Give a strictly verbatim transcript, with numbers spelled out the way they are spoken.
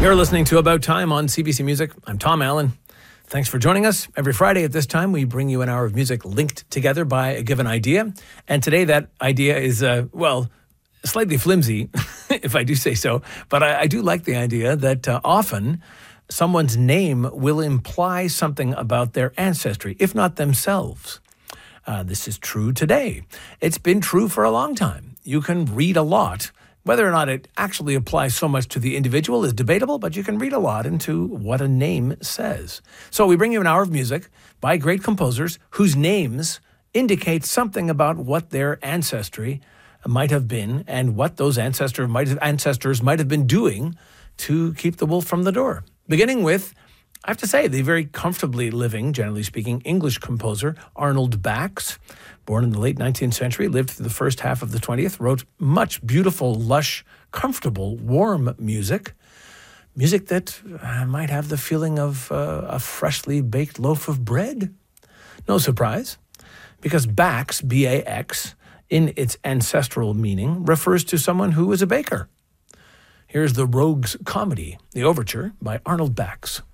You're listening to About Time on C B C Music. I'm Tom Allen. Thanks for joining us. Every Friday at this time, we bring you an hour of music linked together by a given idea. And today that idea is, uh, well, slightly flimsy, if I do say so. But I, I do like the idea that uh, often someone's name will imply something about their ancestry, if not themselves. Uh, this is true today. It's been true for a long time. You can read a lot. Whether or not it actually applies so much to the individual is debatable, but you can read a lot into what a name says. So we bring you an hour of music by great composers whose names indicate something about what their ancestry might have been and what those ancestor might have, ancestors might have been doing to keep the wolf from the door. Beginning with, I have to say, the very comfortably living, generally speaking, English composer Arnold Bax. Born in the late nineteenth century, lived through the first half of the twentieth, wrote much beautiful, lush, comfortable, warm music. Music that uh, might have the feeling of uh, a freshly baked loaf of bread. No surprise, because Bax, B A X, in its ancestral meaning, refers to someone who is a baker. Here's the Rogues Comedy, the Overture by Arnold Bax.